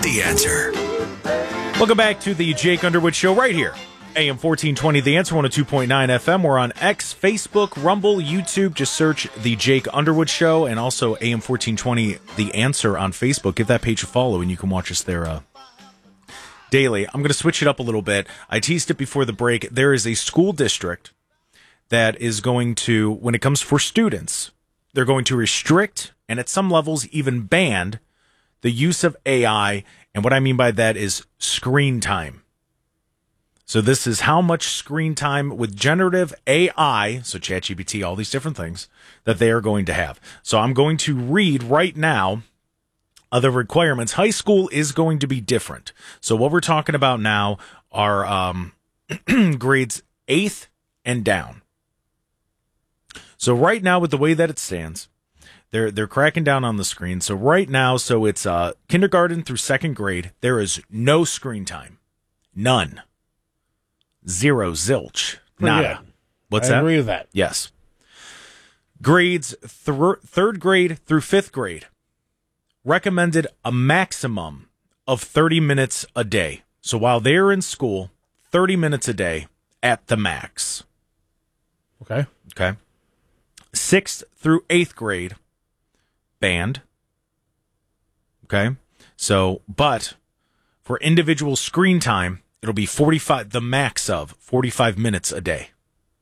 The Answer. Welcome back to the Jake Underwood Show right here. AM 1420, The Answer, 102.9 FM. We're on X, Facebook, Rumble, YouTube. Just search The Jake Underwood Show and also AM 1420, The Answer on Facebook. Give that page a follow and you can watch us there daily. I'm going to switch it up a little bit. I teased it before the break. There is a school district that is going to, when it comes for students, they're going to restrict and at some levels even ban the use of AI. And what I mean by that is screen time. So this is how much screen time with generative AI, so ChatGPT, all these different things, that they are going to have. So I'm going to read right now the requirements. High school is going to be different. So what we're talking about now are grades 8th and down. So right now, with the way that it stands, they're cracking down on the screen. So right now, so it's kindergarten through 2nd grade, there is no screen time. None. Zero, zilch, nada. Yeah. What's I that? agree with that. Yes. Grades 3rd grade through 5th grade recommended a maximum of 30 minutes a day. So while they're in school, 30 minutes a day at the max. Okay. Okay. 6th through 8th grade, banned. Okay. So, but for individual screen time, it'll be 45, the max of 45 minutes a day.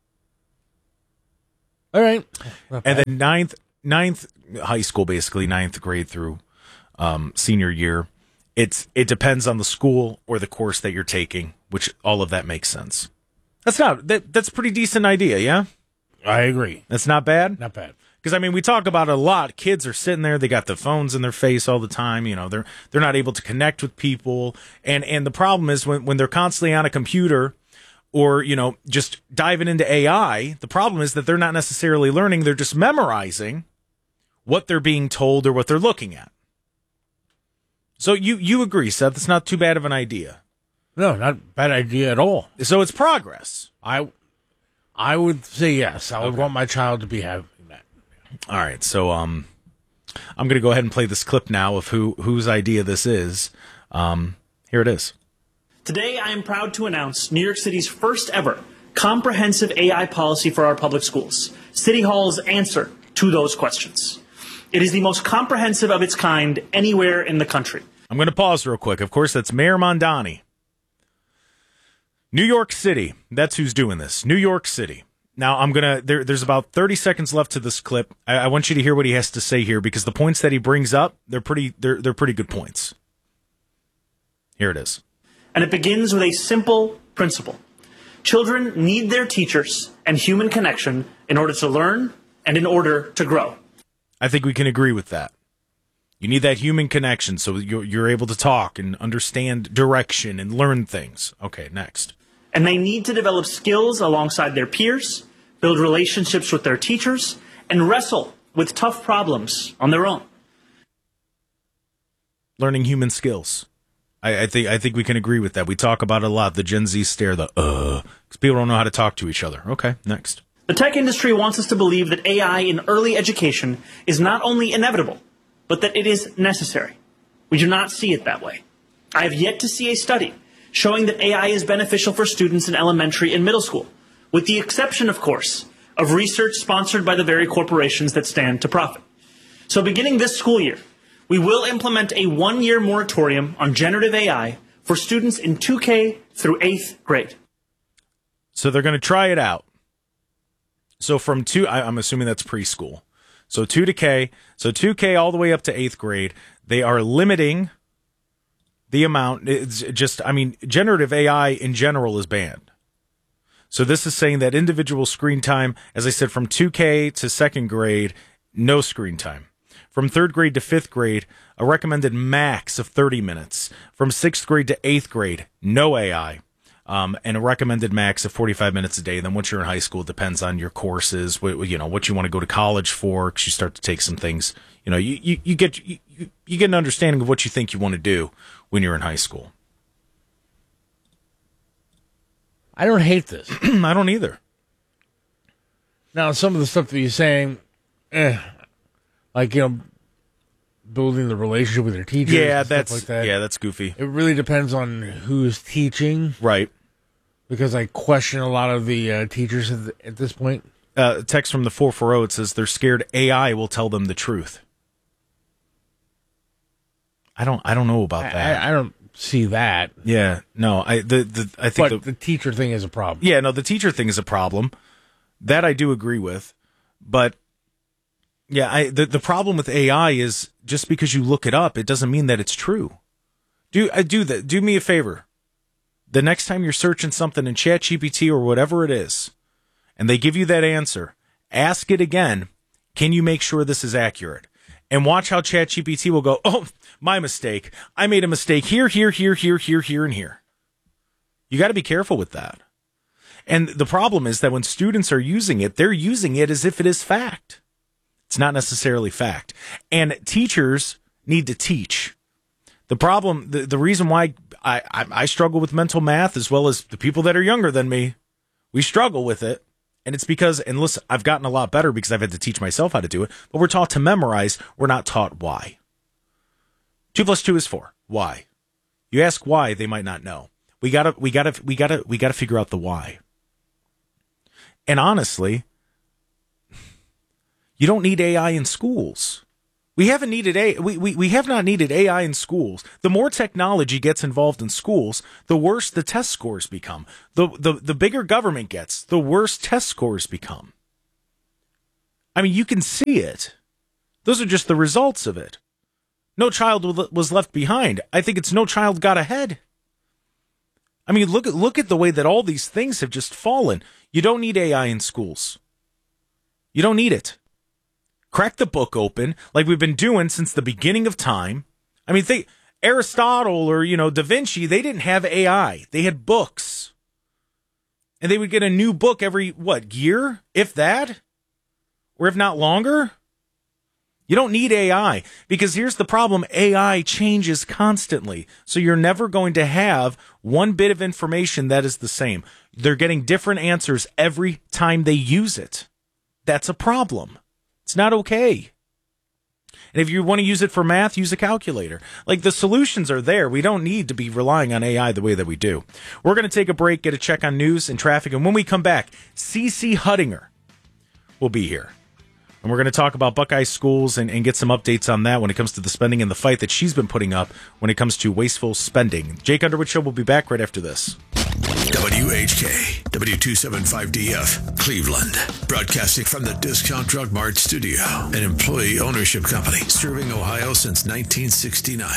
All right. And then ninth high school, basically 9th grade through senior year. It depends on the school or the course that you're taking, which all of that makes sense. That's a pretty decent idea, yeah? I agree. That's not bad? Not bad. Because, I mean, we talk about it a lot. Kids are sitting there. They got the phones in their face all the time. You know, they're not able to connect with people. And the problem is when they're constantly on a computer or, you know, just diving into AI, the problem is that they're not necessarily learning. They're just memorizing what they're being told or what they're looking at. So you agree, Seth. It's not too bad of an idea. No, not a bad idea at all. So it's progress. I would say yes. I would want my child to be having that. All right, so I'm going to go ahead and play this clip now of whose idea this is. Here it is. Today, I am proud to announce New York City's first ever comprehensive AI policy for our public schools, City Hall's answer to those questions. It is the most comprehensive of its kind anywhere in the country. I'm going to pause real quick. Of course, that's Mayor Mondani. New York City, that's who's doing this. New York City. Now, there's about 30 seconds left to this clip. I want you to hear what he has to say here because the points that he brings up, they're pretty good points. Here it is. And it begins with a simple principle. Children need their teachers and human connection in order to learn and in order to grow. I think we can agree with that. You need that human connection so you're able to talk and understand direction and learn things. Okay, next. And they need to develop skills alongside their peers, build relationships with their teachers, and wrestle with tough problems on their own. Learning human skills. I think we can agree with that. We talk about it a lot. The Gen Z stare, because people don't know how to talk to each other. Okay, next. The tech industry wants us to believe that AI in early education is not only inevitable, but that it is necessary. We do not see it that way. I have yet to see a study showing that AI is beneficial for students in elementary and middle school, with the exception, of course, of research sponsored by the very corporations that stand to profit. So beginning this school year, we will implement a 1-year moratorium on generative AI for students in 2K through 8th grade. So they're going to try it out. So from I'm assuming that's preschool. So 2 to K, so 2K all the way up to 8th grade, they are limiting the amount. It's just, generative AI in general is banned. So this is saying that individual screen time, as I said, from 2K to 2nd grade, no screen time. From 3rd grade to 5th grade, a recommended max of 30 minutes. From 6th grade to 8th grade, no AI. And a recommended max of 45 minutes a day. And then once you're in high school, it depends on your courses, what you want to go to college for, because you start to take some things. You get an understanding of what you think you want to do when you're in high school. I don't hate this. I don't either. Now, some of the stuff that you're saying, like, building the relationship with their teachers. Yeah, and stuff that's like that. yeah, that's goofy. It really depends on who's teaching, Right. because I question a lot of the teachers at this point. Text from the 440, it says they're scared AI will tell them the truth. I don't know about that. I don't see that. Yeah, no, I think But the teacher thing is a problem. yeah, no, the teacher thing is a problem. That I do agree with, but yeah, the problem with AI is just because you look it up, it doesn't mean that it's true. Do me a favor. The next time you're searching something in ChatGPT or whatever it is, and they give you that answer, ask it again. Can you make sure this is accurate? And watch how ChatGPT will go, oh, my mistake. I made a mistake here, and here. You got to be careful with that. And the problem is that when students are using it, they're using it as if it is fact. It's not necessarily fact. And teachers need to teach. The problem, the reason why I struggle with mental math, as well as the people that are younger than me, we struggle with it. And it's because, and listen, I've gotten a lot better because I've had to teach myself how to do it, but we're taught to memorize. We're not taught why. 2 + 2 is 4. Why? You ask why, they might not know. We gotta figure out the why. And honestly, you don't need AI in schools. We have not needed AI in schools. The more technology gets involved in schools, the worse the test scores become. The bigger government gets, the worse test scores become. I mean, you can see it. Those are just the results of it. No child was left behind. I think it's no child got ahead. I mean, look at the way that all these things have just fallen. You don't need AI in schools. You don't need it. Crack the book open like we've been doing since the beginning of time. I mean, Aristotle or, Da Vinci, they didn't have AI. They had books. And they would get a new book every, year? If that? Or if not longer? You don't need AI, because here's the problem. AI changes constantly. So you're never going to have one bit of information that is the same. They're getting different answers every time they use it. That's a problem. It's not okay. And if you want to use it for math, use a calculator. Like, the solutions are there. We don't need to be relying on AI the way that we do. We're going to take a break, get a check on news and traffic. And when we come back, CC Huttinger will be here. And we're going to talk about Buckeye schools and get some updates on that when it comes to the spending and the fight that she's been putting up when it comes to wasteful spending. Jake Underwood Show will be back right after this. WHK, W275DF, Cleveland. Broadcasting from the Discount Drug Mart studio, an employee ownership company serving Ohio since 1969.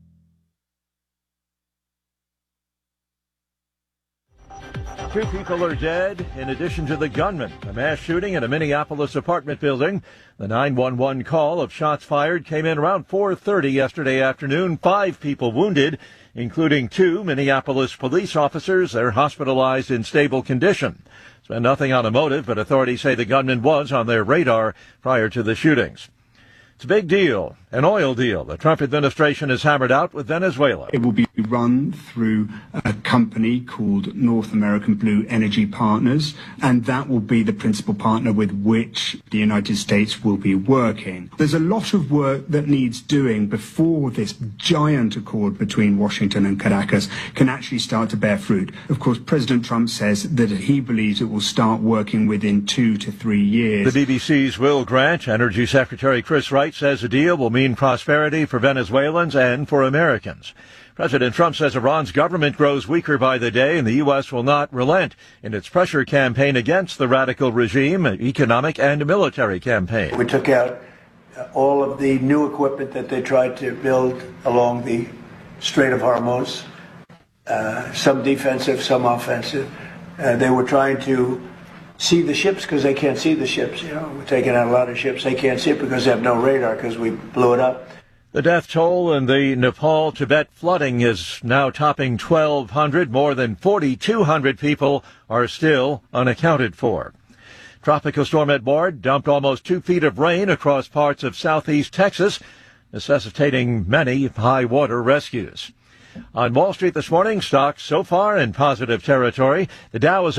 2 people are dead, in addition to the gunman. A mass shooting in a Minneapolis apartment building. The 911 call of shots fired came in around 4:30 yesterday afternoon. 5 people wounded, including 2 Minneapolis police officers. They're hospitalized in stable condition. There's been nothing on a motive, but authorities say the gunman was on their radar prior to the shootings. It's a big deal, an oil deal the Trump administration has hammered out with Venezuela. It will be run through a company called North American Blue Energy Partners, and that will be the principal partner with which the United States will be working. There's a lot of work that needs doing before this giant accord between Washington and Caracas can actually start to bear fruit. Of course, President Trump says that he believes it will start working within 2 to 3 years. The BBC's Will Grant, Energy Secretary Chris Wright, says the deal will mean prosperity for Venezuelans and for Americans. President Trump says Iran's government grows weaker by the day, and the U.S. will not relent in its pressure campaign against the radical regime, economic and military campaign. We took out all of the new equipment that they tried to build along the Strait of Hormuz, some defensive, some offensive. They were trying to see the ships because they can't see the ships. We're taking out a lot of ships. They can't see it because they have no radar because we blew it up. The death toll in the Nepal-Tibet flooding is now topping 1,200. More than 4,200 people are still unaccounted for. Tropical storm Edward dumped almost 2 feet of rain across parts of southeast Texas, necessitating many high water rescues. On Wall Street this morning, stocks so far in positive territory. The Dow is up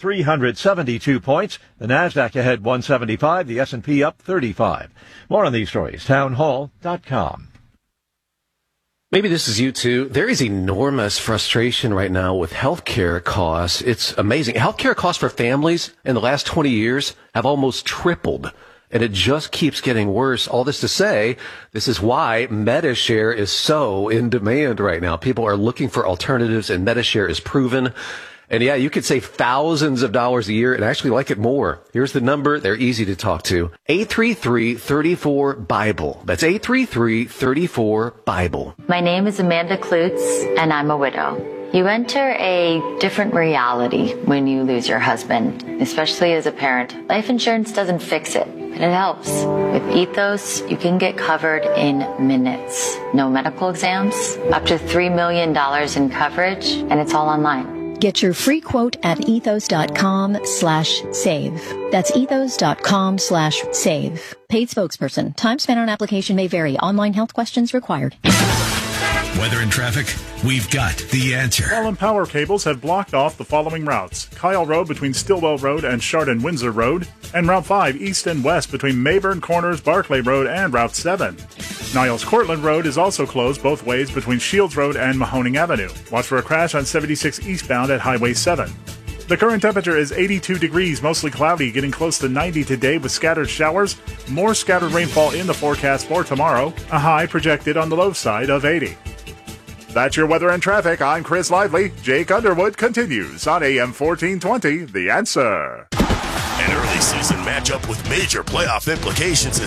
372 points. The Nasdaq ahead 175, the S&P up 35. More on these stories, townhall.com. Maybe this is you too. There is enormous frustration right now with healthcare costs. It's amazing. Healthcare costs for families in the last 20 years have almost tripled, and it just keeps getting worse. All this to say, this is why MediShare is so in demand right now. People are looking for alternatives, and MediShare is proven. And yeah, you could save thousands of dollars a year and actually like it more. Here's the number. They're easy to talk to. 833-34-BIBLE. That's 833-34-BIBLE. My name is Amanda Klutz, and I'm a widow. You enter a different reality when you lose your husband, especially as a parent. Life insurance doesn't fix it, but it helps. With Ethos, you can get covered in minutes. No medical exams, up to $3 million in coverage, and it's all online. Get your free quote at ethos.com/save. That's ethos.com/save. Paid spokesperson. Time spent on application may vary. Online health questions required. Weather and traffic, we've got the answer. Fallen power cables have blocked off the following routes: Kyle Road between Stillwell Road and Chardon-Windsor Road, and Route 5 east and west between Mayburn Corners, Barclay Road, and Route 7. Niles Cortland Road is also closed both ways between Shields Road and Mahoning Avenue. Watch for a crash on 76 eastbound at Highway 7. The current temperature is 82 degrees, mostly cloudy, getting close to 90 today with scattered showers. More scattered rainfall in the forecast for tomorrow. A high projected on the low side of 80. That's your weather and traffic. I'm Chris Lively. Jake Underwood continues on AM 1420, The Answer. An early season matchup with major playoff implications is